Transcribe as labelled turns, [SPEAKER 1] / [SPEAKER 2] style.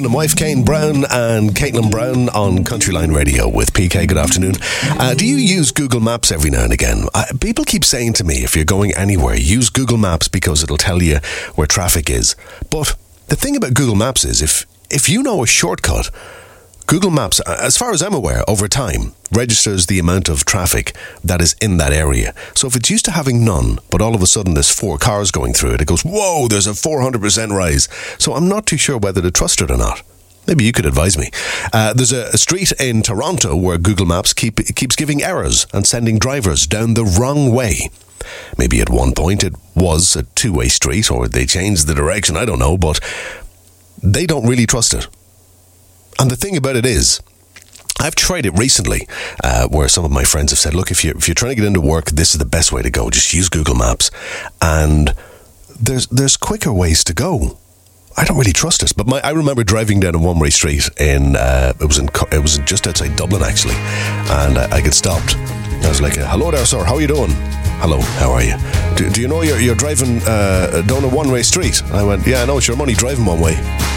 [SPEAKER 1] and wife Kane Brown and Caitlin Brown on Countryline Radio with PK. Good afternoon. Do you use Google Maps every now and again? People keep saying to me, if you're going anywhere, use Google Maps because it'll tell you where traffic is. But the thing about Google Maps is if you know a shortcut, Google Maps, as far as I'm aware, over time, registers the amount of traffic that is in that area. So if it's used to having none, but all of a sudden there's 4 cars going through it, it goes, whoa, there's a 400% rise. So I'm not too sure whether to trust it or not. Maybe you could advise me. There's a street in Toronto where Google Maps keeps giving errors and sending drivers down the wrong way. Maybe at one point it was a 2-way street, or they changed the direction, I don't know, but they don't really trust it. And the thing about it is, I've tried it recently, where some of my friends have said, look, if you're trying to get into work, this is the best way to go. Just use Google Maps. And there's quicker ways to go. I don't really trust it. But I remember driving down a one-way street it was just outside Dublin, actually. And I got stopped. I was like, hello there, sir. How are you doing? Hello, how are you? Do you know you're driving down a one-way street? I went, yeah, I know, sure, I'm only driving one way.